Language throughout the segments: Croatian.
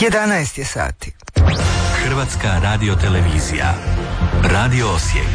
11 je sati. Hrvatska radiotelevizija. Radio Osijek.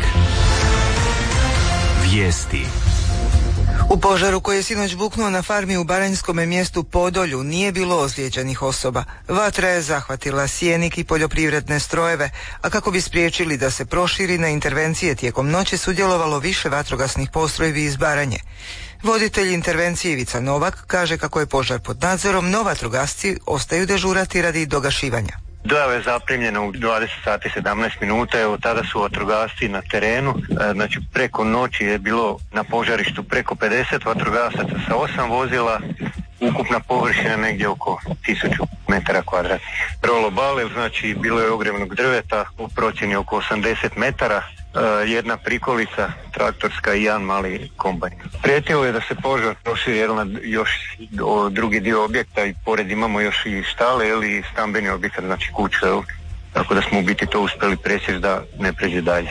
Vijesti. U požaru koji je sinoć buknuo na farmi u baranjskome mjestu Podolju nije bilo ozlijeđenih osoba. Vatra je zahvatila sjenik i poljoprivredne strojeve, a kako bi spriječili da se proširi, na intervencije tijekom noći sudjelovalo više vatrogasnih postrojbi iz Baranje. Voditelj intervencije Ivica Novak kaže kako je požar pod nadzorom, no vatrogasci ostaju dežurati radi dogašivanja. Dojava je zaprimljena u 20 sati 17 minuta, evo tada su vatrogasci na terenu, znači preko noći je bilo na požarištu preko 50 vatrogasaca sa 8 vozila, ukupna površina negdje oko 1000 metara kvadratnih. Rolo bale, znači bilo je ogromnog drveta u procjeni oko 80 metara, jedna prikolica traktorska i jedan mali kombajn. Prijetilo je da se požar proširi još drugi dio objekta i pored imamo još i štale ili stambeni objekat, znači kuće, tako da smo u biti to uspjeli presjeći da ne pređe dalje.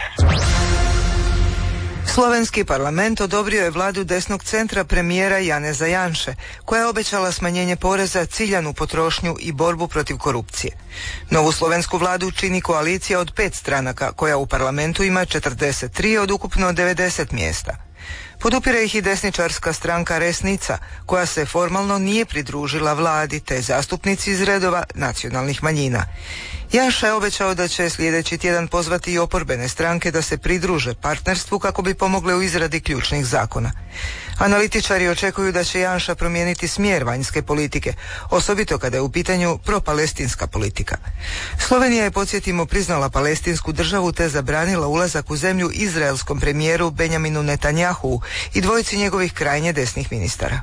Slovenski parlament odobrio je vladu desnog centra premijera Janeza Janše, koja je obećala smanjenje poreza, ciljanu potrošnju i borbu protiv korupcije. Novu slovensku vladu čini koalicija od 5 stranaka, koja u parlamentu ima 43 od ukupno 90 mjesta. Podupire ih i desničarska stranka Resnica, koja se formalno nije pridružila vladi, te zastupnici iz redova nacionalnih manjina. Janša je obećao da će sljedeći tjedan pozvati i oporbene stranke da se pridruže partnerstvu kako bi pomogle u izradi ključnih zakona. Analitičari očekuju da će Janša promijeniti smjer vanjske politike, osobito kada je u pitanju propalestinska politika. Slovenija je, podsjetimo, priznala palestinsku državu te zabranila ulazak u zemlju izraelskom premijeru Benjaminu Netanjahu i dvojici njegovih krajnje desnih ministara.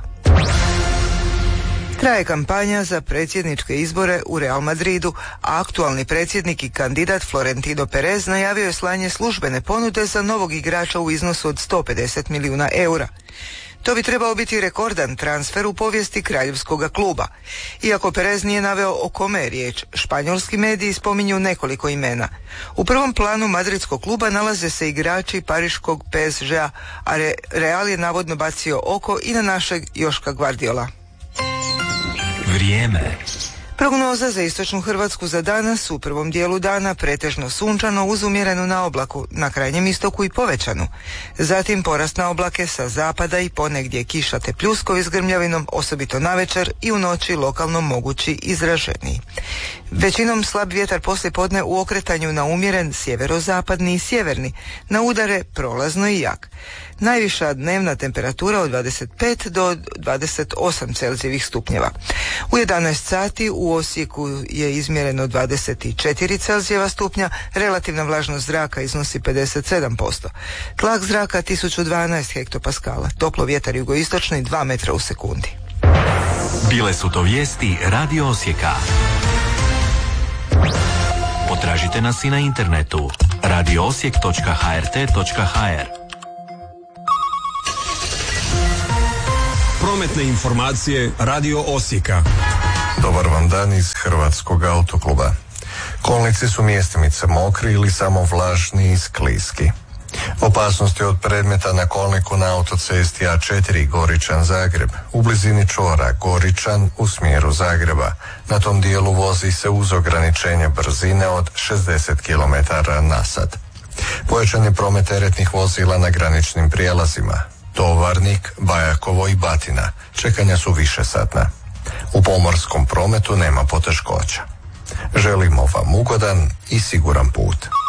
Traje kampanja za predsjedničke izbore u Real Madridu, a aktualni predsjednik i kandidat Florentino Perez najavio je slanje službene ponude za novog igrača u iznosu od 150 milijuna eura. To bi trebao biti rekordan transfer u povijesti kraljevskoga kluba. Iako Perez nije naveo o kome je riječ, španjolski mediji spominju nekoliko imena. U prvom planu madridskog kluba nalaze se igrači pariškog PSG-a, a Real je navodno bacio oko i na našeg Joška Guardiola. Vrijeme. Prognoza za istočnu Hrvatsku za danas: u prvom dijelu dana pretežno sunčano uz umjerenu naoblaku, na krajnjem istoku i povećanu. Zatim porast na oblake sa zapada i ponegdje kiša te pljuskovi s grmljavinom, osobito navečer i u noći lokalno mogući izraženiji. Većinom slab vjetar poslijepodne u okretanju na umjeren sjeverozapadni i sjeverni, na udare prolazno i jak. Najviša dnevna temperatura od 25 do 28 Celzijevih stupnjeva. U 11 sati u Osijeku je izmjereno 24 Celzijeva stupnja, relativna vlažnost zraka iznosi 57%. Tlak zraka 1012 hektopaskala, toplo vjetar jugoistočni 2 metra u sekundi. Bile su to vijesti Radio Osijeka. Potražite nas i na internetu radioosijek.hrt.hr. Prometne informacije Radio Osijeka. Dobar vam dan iz Hrvatskog autokluba. Kolnici su mjestimice mokri ili samo vlažni i skliski. Opasnosti od predmeta na kolniku na autocesti A4 Goričan-Zagreb, u blizini čvora Goričan u smjeru Zagreba. Na tom dijelu vozi se uz ograničenje brzine od 60 km/h. Pojačan je promet teretnih vozila na graničnim prijelazima. Tovarnik, Bajakovo i Batina. Čekanja su višesatna. U pomorskom prometu nema poteškoća. Želimo vam ugodan i siguran put.